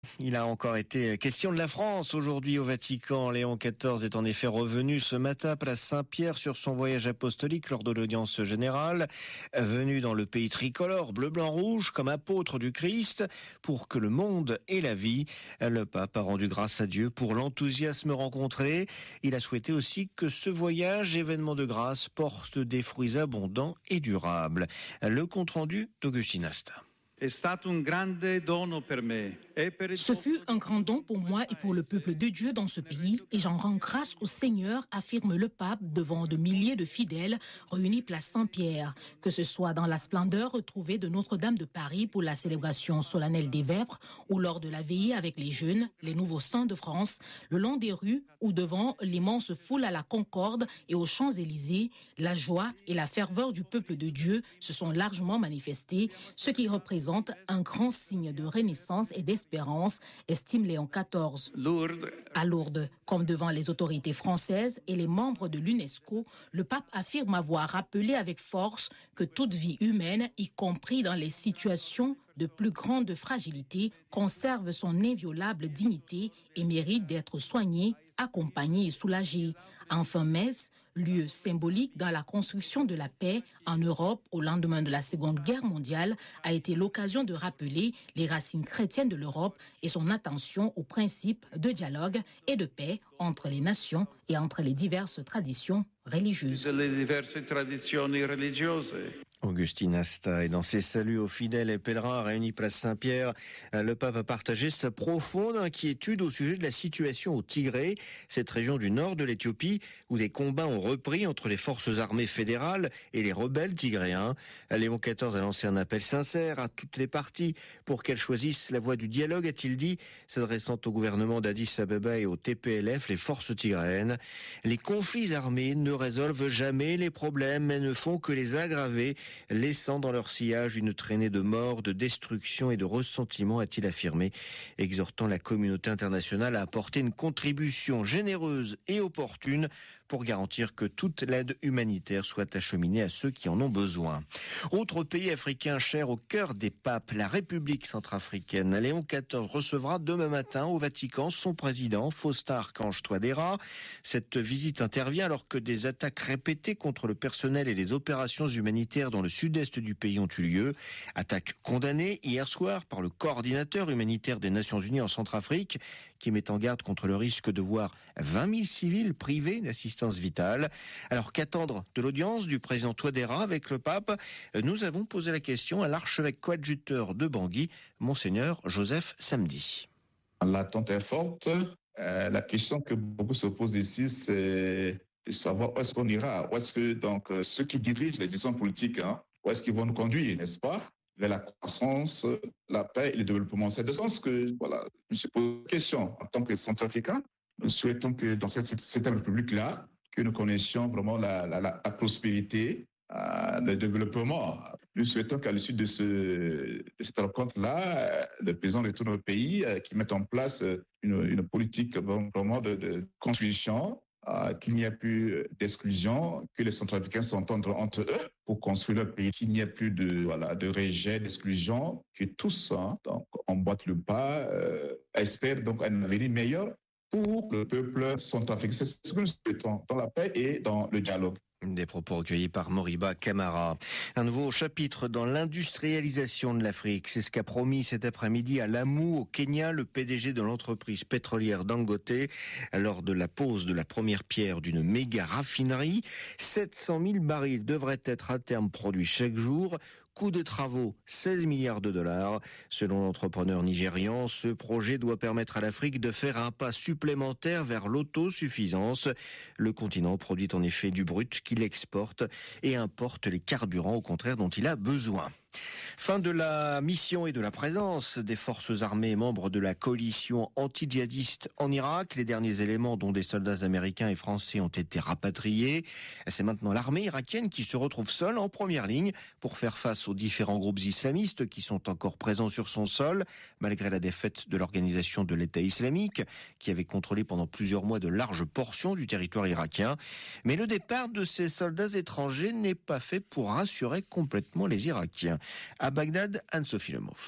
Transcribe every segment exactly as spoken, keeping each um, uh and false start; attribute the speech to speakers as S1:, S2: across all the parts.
S1: Il a encore été question de la France aujourd'hui au Vatican. Léon quatorze est en effet revenu ce matin à place Saint-Pierre sur son voyage apostolique lors de l'audience générale. Venu dans le pays tricolore, bleu, blanc, rouge, comme apôtre du Christ, pour que le monde ait la vie. Le pape a rendu grâce à Dieu pour l'enthousiasme rencontré. Il a souhaité aussi que ce voyage, événement de grâce, porte des fruits abondants et durables. Le compte-rendu d'Augustine Asta.
S2: Ce fut un grand don pour moi et pour le peuple de Dieu dans ce pays et j'en rends grâce au Seigneur, affirme le pape devant de milliers de fidèles réunis place Saint-Pierre. Que ce soit dans la splendeur retrouvée de Notre-Dame de Paris pour la célébration solennelle des Vêpres ou lors de la veillée avec les jeunes, les nouveaux saints de France, le long des rues ou devant l'immense foule à la Concorde et aux Champs-Élysées, la joie et la ferveur du peuple de Dieu se sont largement manifestés, ce qui représente un grand signe de renaissance et d'espérance, estime Léon quatorze.
S3: Lourdes.
S2: À Lourdes, comme devant les autorités françaises et les membres de l'UNESCO, le pape affirme avoir rappelé avec force que toute vie humaine, y compris dans les situations de plus grande fragilité, conserve son inviolable dignité et mérite d'être soignée, accompagnée et soulagée. Enfin, Metz, lieu symbolique dans la construction de la paix en Europe au lendemain de la Seconde Guerre mondiale, a été l'occasion de rappeler les racines chrétiennes de l'Europe et son attention aux principes de dialogue et de paix entre les nations et entre les diverses traditions religieuses.
S3: Les diverses traditions religieuses.
S1: Augustine Asta, et dans ses saluts aux fidèles et pèlerins réunis place Saint-Pierre, le pape a partagé sa profonde inquiétude au sujet de la situation au Tigré, cette région du nord de l'Éthiopie où des combats ont repris entre les forces armées fédérales et les rebelles tigréens. Léon quatorze a lancé un appel sincère à toutes les parties pour qu'elles choisissent la voie du dialogue, a-t-il dit, s'adressant au gouvernement d'Addis Abeba et au T P L F, les forces tigréennes. Les conflits armés ne résolvent jamais les problèmes, mais ne font que les aggraver, laissant dans leur sillage une traînée de mort, de destruction et de ressentiment, a-t-il affirmé, exhortant la communauté internationale à apporter une contribution généreuse et opportune pour garantir que toute l'aide humanitaire soit acheminée à ceux qui en ont besoin. Autre pays africain cher au cœur des papes, la République centrafricaine. Léon quatorze recevra demain matin au Vatican son président, Faustin Archange Touadéra. Cette visite intervient alors que des attaques répétées contre le personnel et les opérations humanitaires dans le sud-est du pays ont eu lieu. Attaque condamnée hier soir par le coordinateur humanitaire des Nations Unies en Centrafrique, qui met en garde contre le risque de voir vingt mille civils privés d'assistance vitale. Alors qu'attendre de l'audience du président Touadéra avec le pape? Nous avons posé la question à l'archevêque coadjuteur de Bangui, Monseigneur Joseph Samedi.
S4: L'attente est forte. Euh, la question que beaucoup se posent ici, c'est de savoir où est-ce qu'on ira, où est-ce que donc ceux qui dirigent les décisions politiques, hein, où est-ce qu'ils vont nous conduire, n'est-ce pas, vers la croissance, la paix et le développement. C'est de sens que, voilà, je me suis posé la question en tant que centrafricain. Nous souhaitons que dans cette, cette république-là, que nous connaissions vraiment la, la, la, la prospérité, euh, le développement. Nous souhaitons qu'à l'issue de, ce, de cette rencontre-là, euh, le président retourne au pays, euh, qui mette en place une, une politique vraiment de, de construction, Euh, qu'il n'y ait plus d'exclusion, que les Centrafricains s'entendent entre eux pour construire leur pays, qu'il n'y ait plus de voilà de rejet, d'exclusion, que tous hein, donc emboîtent le pas, euh, espèrent donc un avenir meilleur pour le peuple centrafricain. C'est ce que nous souhaitons dans la paix et dans le dialogue.
S1: Des propos recueillis par Moriba Camara. Un nouveau chapitre dans l'industrialisation de l'Afrique. C'est ce qu'a promis cet après-midi à Lamu, au Kenya, le P D G de l'entreprise pétrolière Dangote, lors de la pose de la première pierre d'une méga raffinerie. sept cent mille barils devraient être à terme produits chaque jour. Coût de travaux, seize milliards de dollars. Selon l'entrepreneur nigérian, ce projet doit permettre à l'Afrique de faire un pas supplémentaire vers l'autosuffisance. Le continent produit en effet du brut qu'il exporte et importe les carburants, au contraire, dont il a besoin. Fin de la mission et de la présence des forces armées membres de la coalition anti-djihadiste en Irak. Les derniers éléments, dont des soldats américains et français, ont été rapatriés. C'est maintenant l'armée irakienne qui se retrouve seule en première ligne pour faire face aux différents groupes islamistes qui sont encore présents sur son sol, malgré la défaite de l'organisation de l'État islamique, qui avait contrôlé pendant plusieurs mois de larges portions du territoire irakien. Mais le départ de ces soldats étrangers n'est pas fait pour rassurer complètement les Irakiens. À Bagdad, Anne-Sophie Lemauff.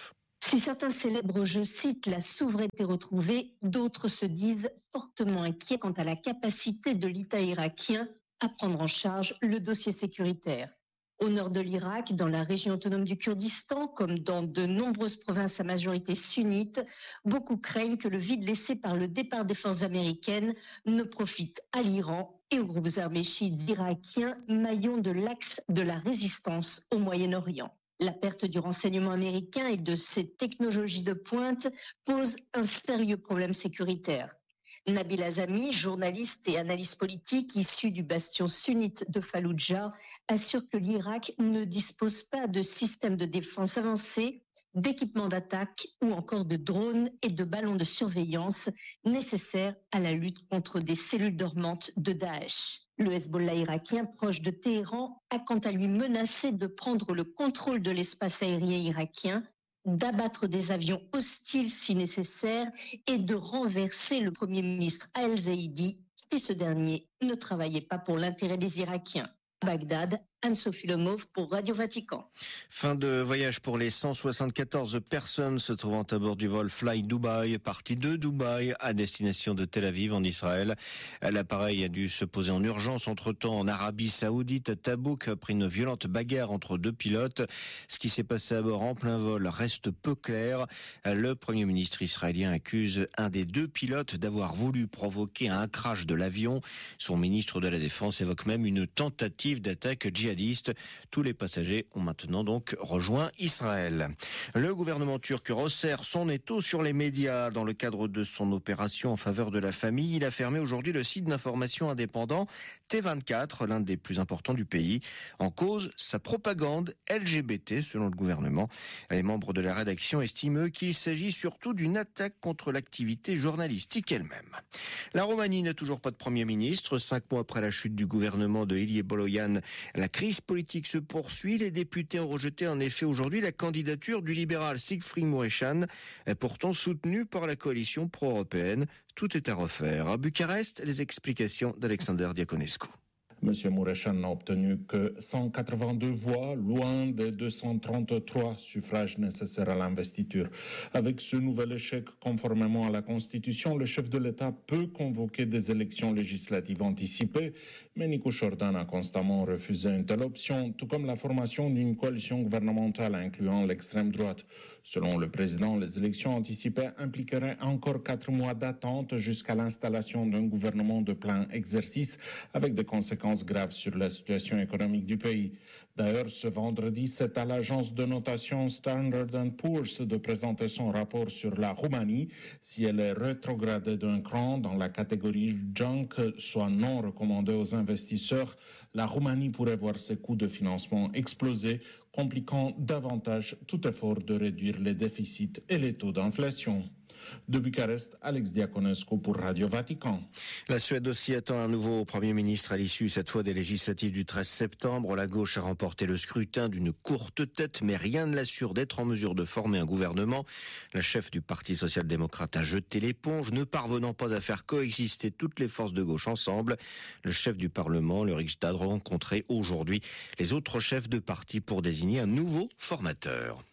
S5: Si certains célèbrent, je cite, la souveraineté retrouvée, d'autres se disent fortement inquiets quant à la capacité de l'État irakien à prendre en charge le dossier sécuritaire. Au nord de l'Irak, dans la région autonome du Kurdistan, comme dans de nombreuses provinces à majorité sunnite, beaucoup craignent que le vide laissé par le départ des forces américaines ne profite à l'Iran et aux groupes armés chiites irakiens, maillons de l'axe de la résistance au Moyen-Orient. La perte du renseignement américain et de ses technologies de pointe pose un sérieux problème sécuritaire. Nabil Azami, journaliste et analyste politique issu du bastion sunnite de Falloujah, assure que l'Irak ne dispose pas de systèmes de défense avancés, d'équipements d'attaque ou encore de drones et de ballons de surveillance nécessaires à la lutte contre des cellules dormantes de Daesh. Le Hezbollah irakien, proche de Téhéran, a quant à lui menacé de prendre le contrôle de l'espace aérien irakien, d'abattre des avions hostiles si nécessaire et de renverser le Premier ministre Al-Zaidi si ce dernier ne travaillait pas pour l'intérêt des Irakiens. À Bagdad, Anne-Sophie Lemauve pour Radio Vatican.
S1: Fin de voyage pour les cent soixante-quatorze personnes se trouvant à bord du vol Fly Dubai, parti de Dubaï à destination de Tel Aviv en Israël. L'appareil a dû se poser en urgence entre-temps en Arabie Saoudite, à Tabouk, après une violente bagarre entre deux pilotes. Ce qui s'est passé à bord en plein vol reste peu clair. Le Premier ministre israélien accuse un des deux pilotes d'avoir voulu provoquer un crash de l'avion. Son ministre de la Défense évoque même une tentative d'attaque djihadiste. Tous les passagers ont maintenant donc rejoint Israël. Le gouvernement turc resserre son étau sur les médias. Dans le cadre de son opération en faveur de la famille, il a fermé aujourd'hui le site d'information indépendant T vingt-quatre, l'un des plus importants du pays. En cause, sa propagande L G B T, selon le gouvernement. Les membres de la rédaction estiment, eux, qu'il s'agit surtout d'une attaque contre l'activité journalistique elle-même. La Roumanie n'a toujours pas de Premier ministre. Cinq mois après la chute du gouvernement de Ilie Boloyan, la La crise politique se poursuit. Les députés ont rejeté en effet aujourd'hui la candidature du libéral Siegfried Mureșan, pourtant soutenu par la coalition pro-européenne. Tout est à refaire. À Bucarest, les explications d'Alexander Diaconescu.
S6: Monsieur Mureșan n'a obtenu que cent quatre-vingt-deux voix, loin des deux cent trente-trois suffrages nécessaires à l'investiture. Avec ce nouvel échec, conformément à la Constitution, le chef de l'État peut convoquer des élections législatives anticipées, mais Nicu Șordan a constamment refusé une telle option, tout comme la formation d'une coalition gouvernementale incluant l'extrême droite. Selon le président, les élections anticipées impliqueraient encore quatre mois d'attente jusqu'à l'installation d'un gouvernement de plein exercice, avec des conséquences graves sur la situation économique du pays. D'ailleurs, ce vendredi, c'est à l'agence de notation Standard and Poor's de présenter son rapport sur la Roumanie. Si elle est rétrogradée d'un cran dans la catégorie junk, soit non recommandée aux investisseurs, la Roumanie pourrait voir ses coûts de financement exploser, compliquant davantage tout effort de réduire les déficits et les taux d'inflation. De Bucarest, Alex Diaconescu pour Radio Vatican.
S1: La Suède aussi attend un nouveau Premier ministre à l'issue, cette fois des législatives du treize septembre. La gauche a remporté le scrutin d'une courte tête, mais rien ne l'assure d'être en mesure de former un gouvernement. La chef du Parti social-démocrate a jeté l'éponge, ne parvenant pas à faire coexister toutes les forces de gauche ensemble. Le chef du Parlement, le Riksdag, a rencontré aujourd'hui les autres chefs de parti pour désigner un nouveau formateur.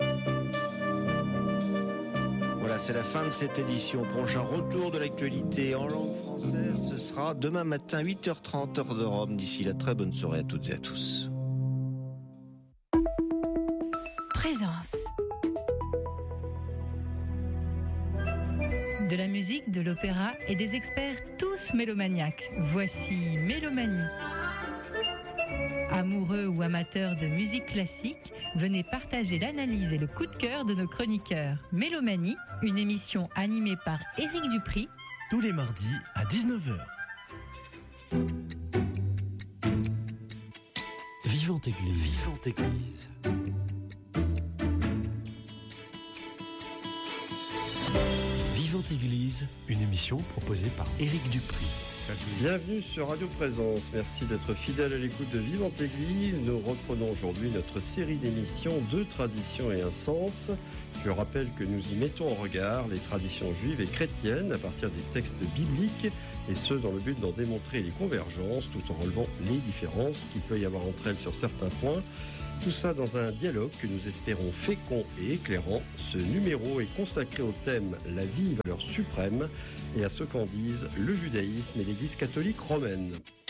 S1: Voilà, c'est la fin de cette édition. Prochain retour de l'actualité en langue française, ce sera demain matin, huit heures trente, heure de Rome. D'ici là, très bonne soirée à toutes et à tous.
S7: Présence. De la musique, de l'opéra et des experts tous mélomaniaques. Voici Mélomanie. Amoureux ou amateurs de musique classique, venez partager l'analyse et le coup de cœur de nos chroniqueurs. Mélomanie, une émission animée par Éric Dupri,
S8: tous les mardis à dix-neuf heures. Vivante Église. Vivante Église. Vivante Église, une émission proposée par Éric Dupri.
S9: Bienvenue sur Radio Présence, merci d'être fidèle à l'écoute de Vivante Église. Nous reprenons aujourd'hui notre série d'émissions Deux traditions et un sens. Je rappelle que nous y mettons en regard les traditions juives et chrétiennes à partir des textes bibliques, et ce dans le but d'en démontrer les convergences tout en relevant les différences qu'il peut y avoir entre elles sur certains points. Tout ça dans un dialogue que nous espérons fécond et éclairant. Ce numéro est consacré au thème « La vie, valeur suprême » et à ce qu'en disent le judaïsme et l'Église catholique romaine.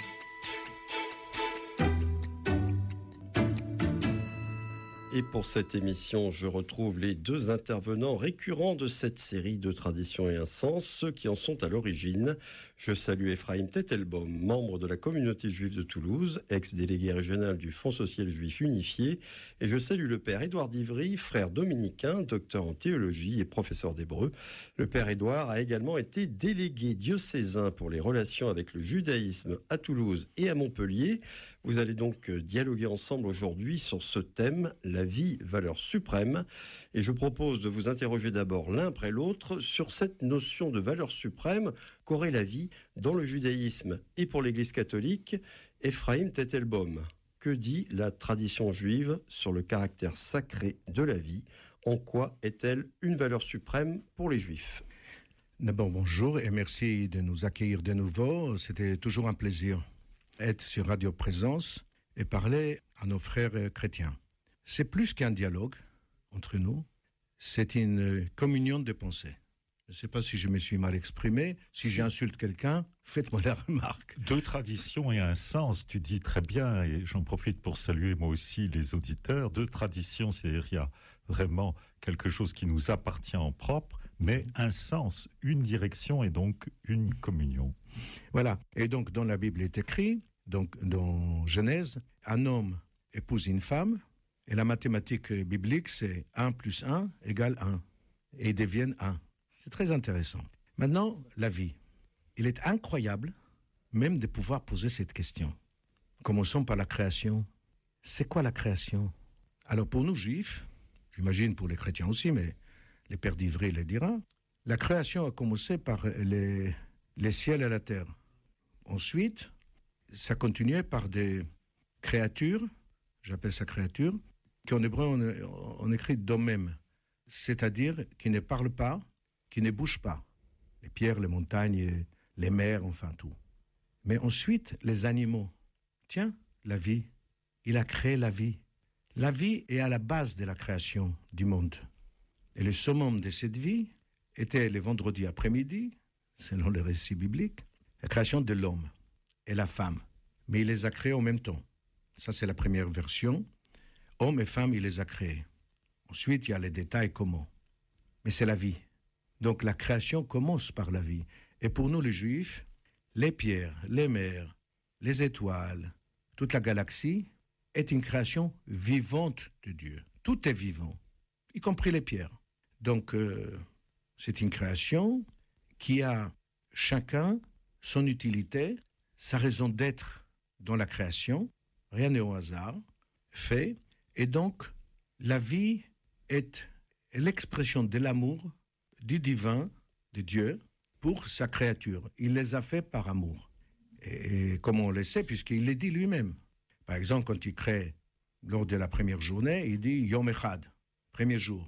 S9: Et pour cette émission, je retrouve les deux intervenants récurrents de cette série de Traditions et un sens, ceux qui en sont à l'origine. Je salue Ephraim Tettelbaum, membre de la communauté juive de Toulouse, ex-délégué régional du Fonds social juif unifié. Et je salue le père Édouard d'Ivry, frère dominicain, docteur en théologie et professeur d'hébreu. Le père Édouard a également été délégué diocésain pour les relations avec le judaïsme à Toulouse et à Montpellier. Vous allez donc dialoguer ensemble aujourd'hui sur ce thème, la vie, valeur suprême. Et je propose de vous interroger d'abord l'un après l'autre sur cette notion de valeur suprême qu'aurait la vie dans le judaïsme et pour l'Église catholique. Ephraim Tettelbaum, que dit la tradition juive sur le caractère sacré de la vie? En quoi est-elle une valeur suprême pour les Juifs?
S10: D'abord, bonjour et merci de nous accueillir de nouveau. C'était toujours un plaisir être sur Radio Présence et parler à nos frères chrétiens. C'est plus qu'un dialogue entre nous, c'est une communion de pensées. Je ne sais pas si je me suis mal exprimé. Si, si. j'insulte quelqu'un, faites-moi la remarque.
S11: Deux traditions et un sens, tu dis très bien, et j'en profite pour saluer moi aussi les auditeurs. Deux traditions, c'est-à-dire il y a vraiment quelque chose qui nous appartient en propre, mais un sens, une direction et donc une communion.
S10: Voilà. Et donc dans la Bible est écrit, donc dans Genèse, un homme épouse une femme, et la mathématique biblique, c'est un plus un égale un, et ils deviennent un. C'est très intéressant. Maintenant, la vie. Il est incroyable même de pouvoir poser cette question. Commençons par la création. C'est quoi la création? Alors pour nous juifs, j'imagine pour les chrétiens aussi, mais le père d'Ivry le dira, la création a commencé par les, les ciels et la terre. Ensuite, ça continuait par des créatures, j'appelle ça créatures, qui en hébreu on, on écrit domem, c'est-à-dire qui ne parlent pas, qui ne bougent pas. Les pierres, les montagnes, les mers, enfin tout. Mais ensuite, les animaux. Tiens, la vie. Il a créé la vie. La vie est à la base de la création du monde. Et le summum de cette vie était le vendredi après-midi, selon le récit biblique, la création de l'homme et la femme. Mais il les a créés en même temps. Ça, c'est la première version. Hommes et femmes, il les a créés. Ensuite, il y a les détails comment. Mais c'est la vie. Donc la création commence par la vie. Et pour nous les Juifs, les pierres, les mers, les étoiles, toute la galaxie est une création vivante de Dieu. Tout est vivant, y compris les pierres. Donc euh, c'est une création qui a chacun son utilité, sa raison d'être dans la création. Rien n'est au hasard, fait. Et donc la vie est l'expression de l'amour du divin, de Dieu, pour sa créature. Il les a faits par amour. Et, et comme on le sait, puisqu'il le dit lui-même. Par exemple, quand il crée, lors de la première journée, il dit Yom Echad, premier jour.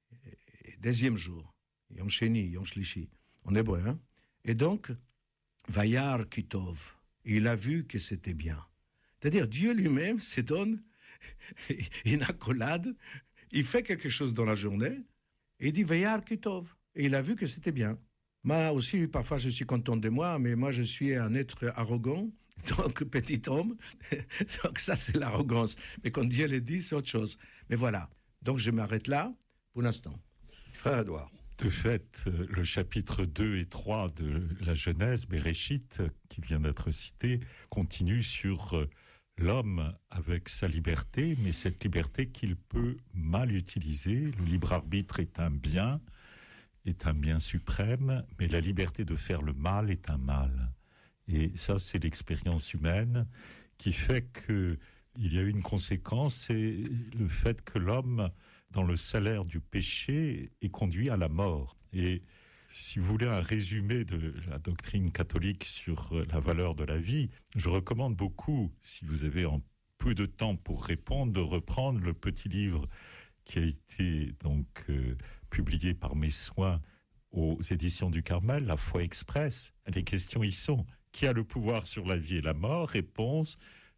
S10: Et, deuxième jour, Yom Sheni, Yom Shlishi, en hébreu. Hein? Et donc, Vayar Kitov, il a vu que c'était bien. C'est-à-dire, Dieu lui-même se donne une accolade, il fait quelque chose dans la journée, et il dit Vayar Kitov. Et il a vu que c'était bien. Moi aussi, parfois, je suis content de moi, mais moi, je suis un être arrogant, donc petit homme. Donc ça, c'est l'arrogance. Mais quand Dieu le dit, c'est autre chose. Mais voilà. Donc je m'arrête là pour l'instant.
S9: Frère Édouard.
S11: De fait, le chapitre deux et trois de la Genèse, Béréchit, qui vient d'être cité, continue sur l'homme avec sa liberté, mais cette liberté qu'il peut mal utiliser. Le libre arbitre est un bien, est un bien suprême, mais la liberté de faire le mal est un mal. Et ça, c'est l'expérience humaine qui fait qu'il y a une conséquence, c'est le fait que l'homme, dans le salaire du péché, est conduit à la mort. Et si vous voulez un résumé de la doctrine catholique sur la valeur de la vie, je recommande beaucoup, si vous avez un peu de temps pour répondre, de reprendre le petit livre qui a été donc euh, publié par mes soins aux éditions du Carmel, La foi express. Les questions y sont. Qui a le pouvoir sur la vie et la mort? Réponse,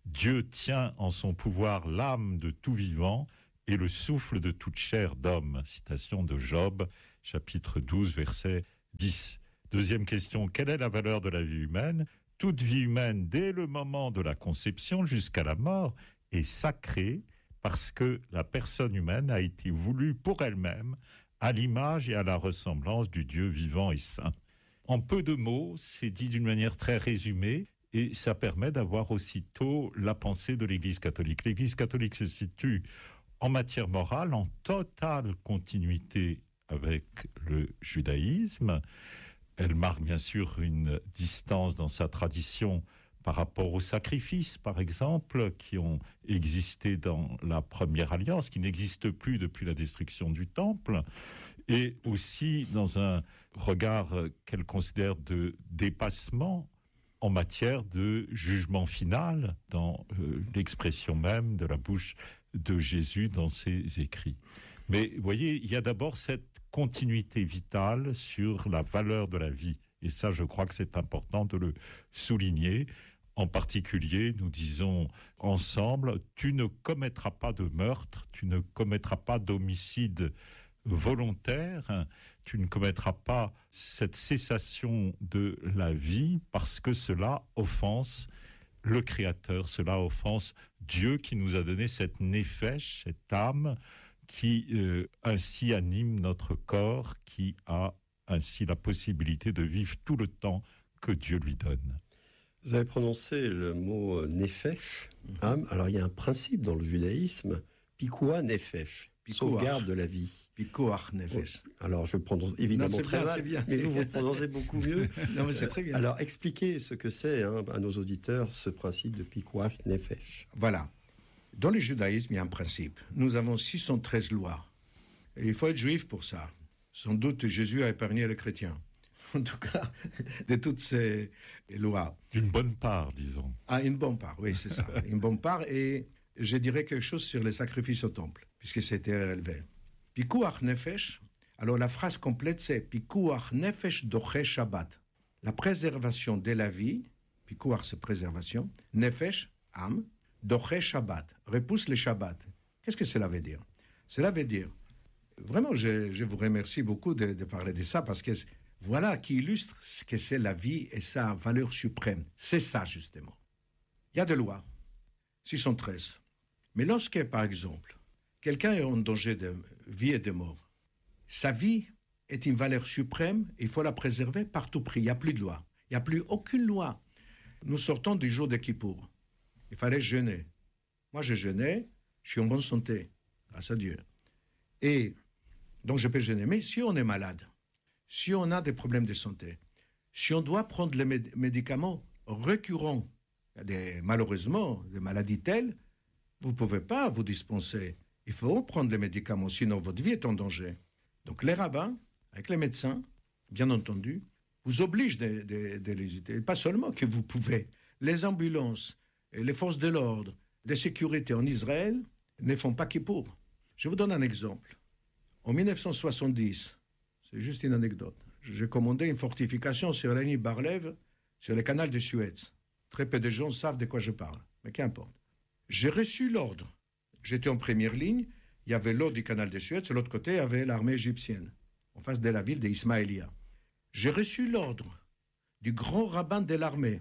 S11: Dieu tient en son pouvoir l'âme de tout vivant et le souffle de toute chair d'homme. Citation de Job, chapitre douze, verset dix. Deuxième question, quelle est la valeur de la vie humaine ? Toute vie humaine, dès le moment de la conception jusqu'à la mort, est sacrée parce que la personne humaine a été voulue pour elle-même à l'image et à la ressemblance du Dieu vivant et saint. En peu de mots, c'est dit d'une manière très résumée et ça permet d'avoir aussitôt la pensée de l'Église catholique. L'Église catholique se situe en matière morale en totale continuité avec le judaïsme. Elle marque bien sûr une distance dans sa tradition par rapport aux sacrifices, par exemple, qui ont existé dans la première alliance, qui n'existent plus depuis la destruction du temple, et aussi dans un regard qu'elle considère de dépassement en matière de jugement final, dans euh, l'expression même de la bouche de Jésus dans ses écrits. Mais vous voyez, il y a d'abord cette continuité vitale sur la valeur de la vie. Et ça, je crois que c'est important de le souligner. En particulier, nous disons ensemble, tu ne commettras pas de meurtre, tu ne commettras pas d'homicide volontaire, tu ne commettras pas cette cessation de la vie parce que cela offense le Créateur, cela offense Dieu qui nous a donné cette néphesh, cette âme qui euh, ainsi anime notre corps, qui a ainsi la possibilité de vivre tout le temps que Dieu lui donne.
S9: Vous avez prononcé le mot néphesh, âme. Alors il y a un principe dans le judaïsme, pikoua néphesh, sauvegarde de la vie.
S10: Pikoach néphesh.
S9: Alors je prononce évidemment
S10: non,
S9: très
S10: bien,
S9: mal,
S10: bien,
S9: mais vous vous prononcez beaucoup mieux.
S10: Non mais c'est très bien.
S9: Alors expliquez ce que c'est hein, à nos auditeurs, ce principe de pikoach néphesh.
S10: Voilà. Dans le judaïsme, il y a un principe. Nous avons six cent treize lois. Et il faut être juif pour ça. Sans doute, Jésus a épargné les chrétiens. En tout cas, de toutes ces lois.
S11: Une bonne part, disons.
S10: Ah, une bonne part, oui, c'est ça. Une bonne part. Et je dirais quelque chose sur les sacrifices au temple, puisque c'était élevé. Pikuach nefesh. Alors, la phrase complète, c'est Pikuach nefesh doche Shabbat. La préservation de la vie, Pikuach, c'est préservation, nefesh, âme, doche Shabbat, repousse le Shabbat. Qu'est-ce que cela veut dire? Cela veut dire, vraiment, je, je vous remercie beaucoup de, de parler de ça, parce que voilà qui illustre ce que c'est la vie et sa valeur suprême. C'est ça, justement. Il y a des lois, six cent treize. Mais lorsque, par exemple, quelqu'un est en danger de vie et de mort, sa vie est une valeur suprême, il faut la préserver par tout prix. Il n'y a plus de loi. Il n'y a plus aucune loi. Nous sortons du jour de Kippour. Il fallait jeûner. Moi, je jeûnais, je suis en bonne santé, grâce à Dieu. Et donc, je peux jeûner. Mais si on est malade, si on a des problèmes de santé, si on doit prendre les méd- médicaments récurrents, des, malheureusement, des maladies telles, vous ne pouvez pas vous dispenser. Il faut prendre les médicaments, sinon votre vie est en danger. Donc les rabbins, avec les médecins, bien entendu, vous obligent de, de, de les utiliser. Pas seulement que vous pouvez. Les ambulances, et les forces de l'ordre, de sécurité en Israël ne font pas Kippour. Je vous donne un exemple. En dix-neuf cent soixante-dix, c'est juste une anecdote, j'ai commandé une fortification sur la ligne Bar-Lev, sur le canal de Suez. Très peu de gens savent de quoi je parle, mais qu'importe. J'ai reçu l'ordre. J'étais en première ligne, il y avait l'eau du canal de Suez, de l'autre côté, il y avait l'armée égyptienne, en face de la ville d'Ismaïlia. J'ai reçu l'ordre du grand rabbin de l'armée,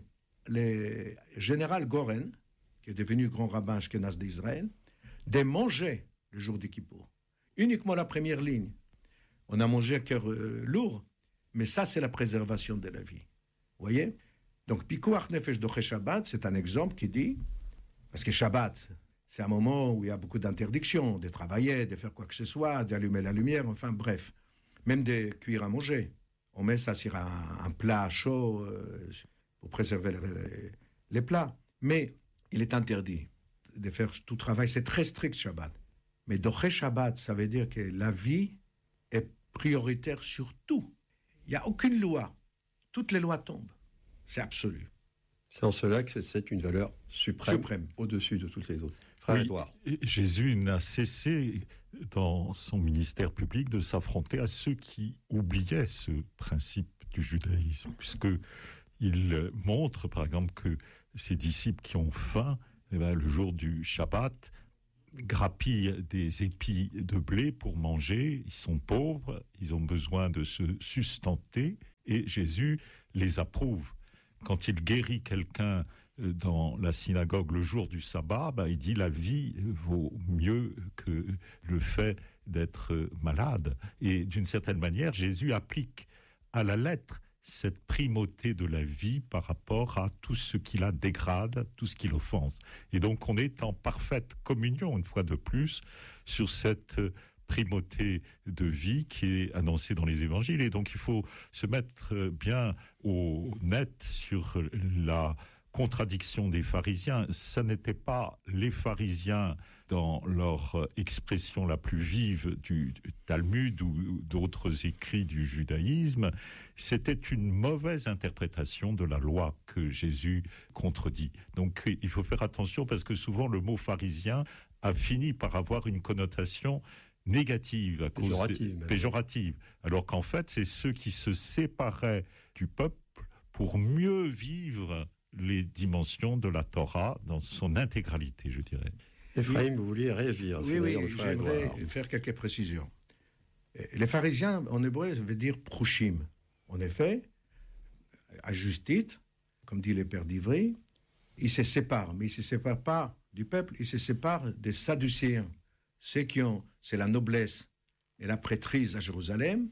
S10: le général Goren, qui est devenu grand rabbin ashkénaze d'Israël, de manger le jour du Kippour. Uniquement la première ligne. On a mangé à cœur euh, lourd, mais ça, c'est la préservation de la vie. Vous voyez? Donc, Pikuach Nefesh Doche Shabbat, c'est un exemple qui dit, parce que Shabbat, c'est un moment où il y a beaucoup d'interdictions, de travailler, de faire quoi que ce soit, d'allumer la lumière, enfin bref, même de cuire à manger. On met ça sur un, un plat chaud euh, pour préserver les, les plats. Mais il est interdit de faire tout travail. C'est très strict, Shabbat. Mais Doche Shabbat, ça veut dire que la vie est prioritaire sur tout. Il n'y a aucune loi. Toutes les lois tombent. C'est absolu.
S9: C'est en cela que c'est une valeur suprême,
S10: suprême.
S9: Au-dessus de toutes les autres. Frère
S11: oui,
S9: Édouard.
S11: Jésus n'a cessé dans son ministère public de s'affronter à ceux qui oubliaient ce principe du judaïsme, puisqu'il montre, par exemple, que ses disciples qui ont faim eh bien, le jour du Shabbat, grappillent des épis de blé pour manger. Ils sont pauvres, ils ont besoin de se sustenter et Jésus les approuve. Quand il guérit quelqu'un dans la synagogue le jour du sabbat, bah, il dit la vie vaut mieux que le fait d'être malade. Et d'une certaine manière, Jésus applique à la lettre cette primauté de la vie par rapport à tout ce qui la dégrade, tout ce qui l'offense. Et donc on est en parfaite communion, une fois de plus, sur cette primauté de vie qui est annoncée dans les évangiles. Et donc il faut se mettre bien au net sur la contradiction des pharisiens. Ce n'était pas les pharisiens dans leur expression la plus vive du Talmud ou d'autres écrits du judaïsme, c'était une mauvaise interprétation de la loi que Jésus contredit. Donc il faut faire attention parce que souvent le mot pharisien a fini par avoir une connotation négative, à cause
S9: péjorative,
S11: des, péjorative, alors qu'en fait c'est ceux qui se séparaient du peuple pour mieux vivre les dimensions de la Torah dans son intégralité, je dirais.
S9: Ephraim, vous vouliez réagir?
S10: Oui, oui, j'aimerais faire quelques précisions. Les pharisiens, en hébreu, ça veut dire prushim. En effet, à juste titre, comme dit le père d'Ivry, ils se séparent, mais ils ne se séparent pas du peuple, ils se séparent des Sadducéens. Ceux qui ont, c'est la noblesse et la prêtrise à Jérusalem,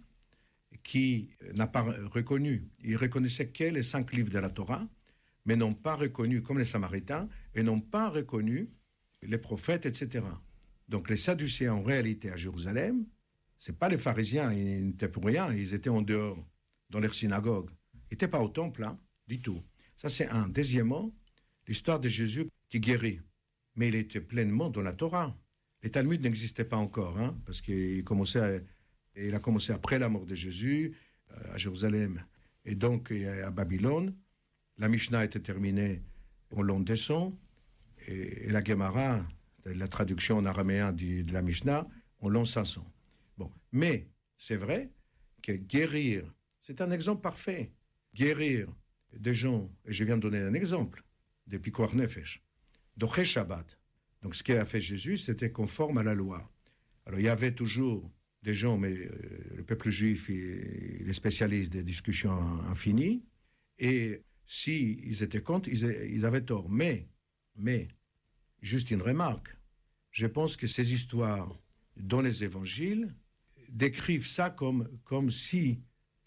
S10: qui n'a pas reconnu, ils reconnaissaient que les cinq livres de la Torah, mais n'ont pas reconnu, comme les Samaritains, et n'ont pas reconnu les prophètes, et cetera. Donc les Sadducéens, en réalité, à Jérusalem, ce n'est pas les pharisiens, ils n'étaient pour rien, ils étaient en dehors, dans leur synagogue. Ils n'étaient pas au temple, hein, du tout. Ça, c'est un. Deuxièmement, l'histoire de Jésus qui guérit. Mais il était pleinement dans la Torah. Les Talmuds n'existaient pas encore, hein, parce qu'il commençait à, il a commencé après la mort de Jésus, à Jérusalem, et donc à Babylone. La Mishnah était terminée au long des cents, et, et la Gemara, la traduction en araméen de, de la Mishnah, au long cinq cents. Bon. Mais c'est vrai que guérir, c'est un exemple parfait. Guérir des gens, et je viens de donner un exemple, des Pikuach Nefesh, d'Oché Shabbat. Donc ce qu'a fait Jésus, c'était conforme à la loi. Alors il y avait toujours des gens, mais euh, le peuple juif, il, il est spécialiste des discussions infinies, et si ils étaient contre, ils, ils avaient tort. Mais, mais, juste une remarque, je pense que ces histoires dans les évangiles décrivent ça comme, comme si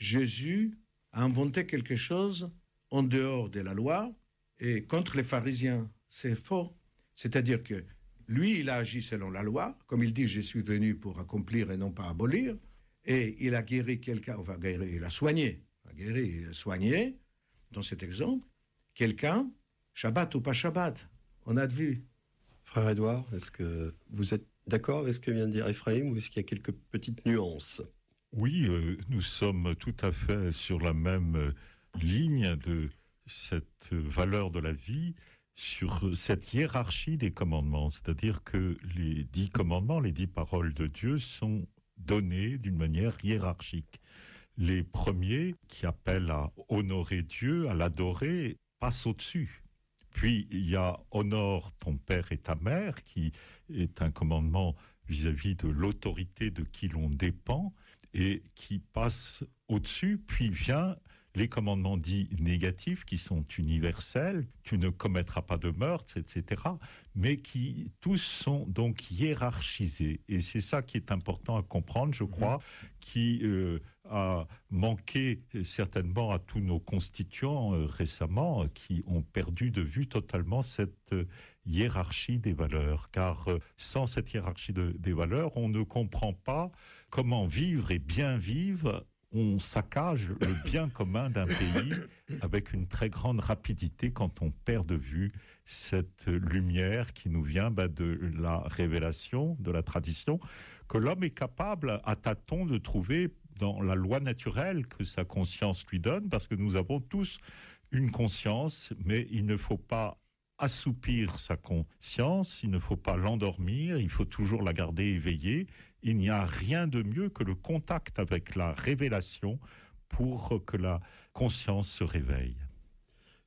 S10: Jésus a inventé quelque chose en dehors de la loi et contre les pharisiens. C'est faux. C'est-à-dire que lui, il a agi selon la loi, comme il dit, je suis venu pour accomplir et non pas abolir, et il a guéri quelqu'un, enfin guéri, il a soigné, il a guéri, il a soigné, dans cet exemple, quelqu'un, Shabbat ou pas Shabbat, on a vu.
S9: Frère Édouard, est-ce que vous êtes d'accord avec ce que vient de dire Ephraim ou est-ce qu'il y a quelques petites nuances?
S11: Oui, euh, nous sommes tout à fait sur la même ligne de cette valeur de la vie, sur cette hiérarchie des commandements, c'est-à-dire que les dix commandements, les dix paroles de Dieu sont donnés d'une manière hiérarchique. Les premiers, qui appellent à honorer Dieu, à l'adorer, passent au-dessus. Puis il y a « honore ton père et ta mère » qui est un commandement vis-à-vis de l'autorité de qui l'on dépend et qui passe au-dessus. Puis vient les commandements dits négatifs qui sont universels, tu ne commettras pas de meurtre, et cetera, mais qui tous sont donc hiérarchisés. Et c'est ça qui est important à comprendre, je crois, mmh. qui euh, a manqué certainement à tous nos constituants euh, récemment, qui ont perdu de vue totalement cette euh, hiérarchie des valeurs. Car euh, sans cette hiérarchie de, des valeurs, on ne comprend pas comment vivre et bien vivre. On saccage le bien commun d'un pays avec une très grande rapidité quand on perd de vue cette lumière qui nous vient bah, de la révélation, de la tradition, que l'homme est capable à tâtons de trouver dans la loi naturelle que sa conscience lui donne, parce que nous avons tous une conscience, mais il ne faut pas assoupir sa conscience, il ne faut pas l'endormir, il faut toujours la garder éveillée. Il n'y a rien de mieux que le contact avec la révélation pour que la conscience se réveille.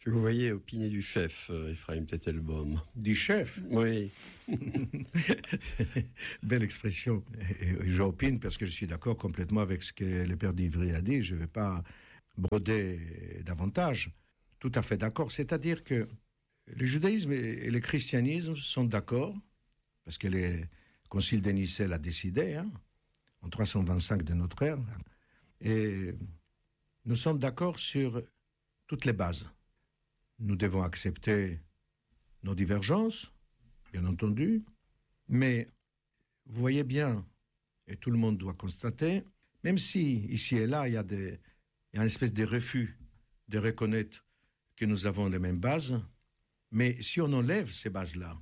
S9: Que vous voyez opiner du chef, Ephraim Tettelbaum.
S10: Du chef?
S9: Oui.
S10: Belle expression. Et, et j'opine parce que je suis d'accord complètement avec ce que le père d'Ivry a dit. Je ne vais pas broder davantage. Tout à fait d'accord. C'est-à-dire que le judaïsme et le christianisme sont d'accord, parce que le concile de Nicée l'a décidé, hein, en trois cent vingt-cinq de notre ère. Et nous sommes d'accord sur toutes les bases. Nous devons accepter nos divergences, bien entendu, mais vous voyez bien, et tout le monde doit constater, même si ici et là, il y a, des, il y a une espèce de refus de reconnaître que nous avons les mêmes bases, mais si on enlève ces bases-là,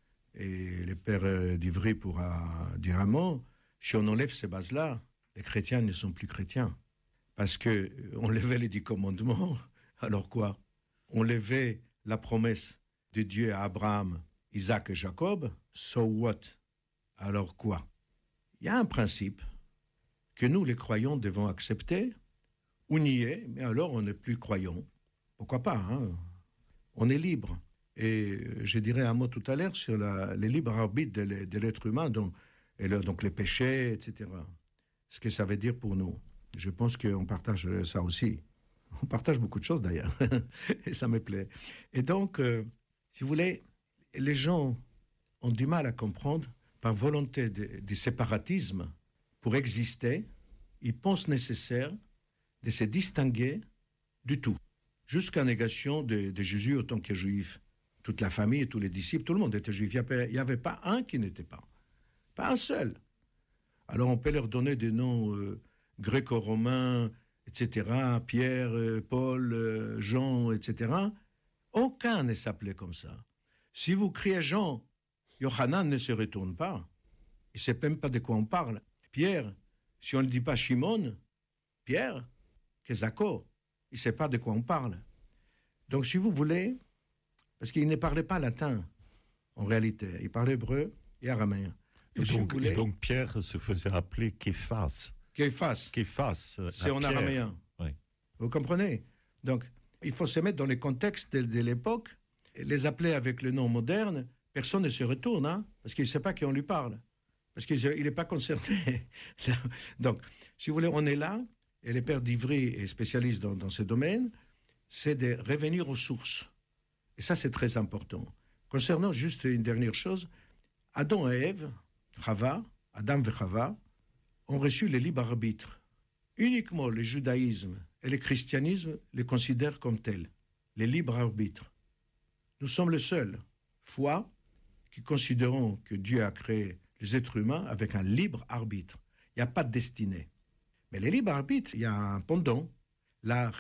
S10: et le père d'Ivry pourra dire un mot, si on enlève ces bases-là, les chrétiens ne sont plus chrétiens. Parce qu'on levait les dix commandements, alors quoi? On levait la promesse de Dieu à Abraham, Isaac et Jacob, so what? Alors quoi? Il y a un principe que nous, les croyants, devons accepter ou nier, mais alors on n'est plus croyants. Pourquoi pas, hein? On est libre. Et je dirais un mot tout à l'heure sur la, le libre arbitre de, de l'être humain, donc, et le, donc les péchés, et cetera. Ce que ça veut dire pour nous. Je pense qu'on partage ça aussi. On partage beaucoup de choses d'ailleurs, et ça me plaît. Et donc, euh, si vous voulez, les gens ont du mal à comprendre, par volonté de, de séparatisme, pour exister, ils pensent nécessaire de se distinguer du tout, jusqu'à négation de, de Jésus autant que juif. Toute la famille et tous les disciples, tout le monde était juif. Il n'y avait pas un qui n'était pas. Pas un seul. Alors on peut leur donner des noms euh, gréco-romains, et cetera, Pierre, euh, Paul, euh, Jean, et cetera. Aucun ne s'appelait comme ça. Si vous criez Jean, Yohanan ne se retourne pas. Il ne sait même pas de quoi on parle. Pierre, si on ne dit pas Shimon, Pierre, Kezako, il ne sait pas de quoi on parle. Donc si vous voulez, parce qu'il ne parlait pas latin, en réalité, il parlait hébreu et araméen.
S11: Et, si donc, voulez, et donc Pierre se faisait appeler Képhas.
S10: Képhas.
S11: Képhas.
S10: C'est en araméen.
S11: Oui.
S10: Vous comprenez? Donc, il faut se mettre dans les contextes de, de l'époque. Les appeler avec le nom moderne, personne ne se retourne, hein, parce qu'il ne sait pas qui on lui parle. Parce qu'il n'est pas concerné. Donc, si vous voulez, on est là, et le père d'Ivry est spécialiste dans, dans ce domaine, c'est de revenir aux sources. Et ça, c'est très important. Concernant juste une dernière chose, Adam et Ève, Chava, Adam et Chava, ont reçu le libre arbitre. Uniquement le judaïsme et le christianisme les considèrent comme tels, les libres arbitres. Nous sommes les seuls, foi, qui considérons que Dieu a créé les êtres humains avec un libre arbitre. Il n'y a pas de destinée. Mais le libre arbitre, il y a un pendant, la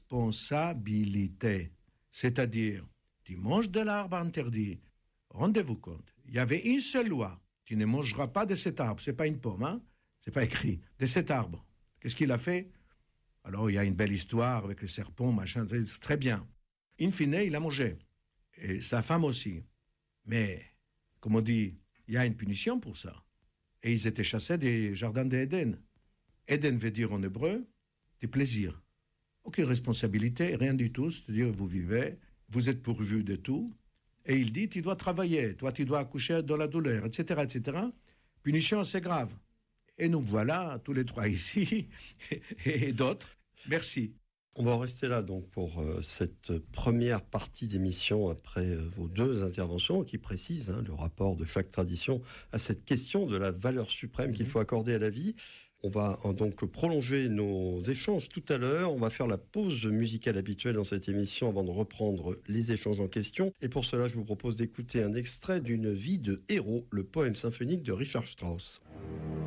S10: responsabilité. C'est-à-dire, tu manges de l'arbre interdit. Rendez-vous compte, il y avait une seule loi. Tu ne mangeras pas de cet arbre. Ce n'est pas une pomme, hein? Ce n'est pas écrit. De cet arbre. Qu'est-ce qu'il a fait? Alors, il y a une belle histoire avec le serpent, machin, très, très bien. In fine, il a mangé. Et sa femme aussi. Mais, comme on dit, il y a une punition pour ça. Et ils étaient chassés des jardins d'Éden. Éden veut dire en hébreu des plaisirs. Aucune responsabilité, rien du tout. C'est-à-dire, vous vivez, vous êtes pourvu de tout. Et il dit, tu dois travailler, toi, tu dois accoucher dans la douleur, et cetera, et cetera. Punition assez grave. Et nous voilà, tous les trois ici, et d'autres. Merci.
S9: On va rester là donc pour euh, cette première partie d'émission après euh, vos deux interventions qui précisent hein, le rapport de chaque tradition à cette question de la valeur suprême mmh. qu'il faut accorder à la vie. On va donc prolonger nos échanges tout à l'heure. On va faire la pause musicale habituelle dans cette émission avant de reprendre les échanges en question. Et pour cela, je vous propose d'écouter un extrait d'une vie de héros, le poème symphonique de Richard Strauss.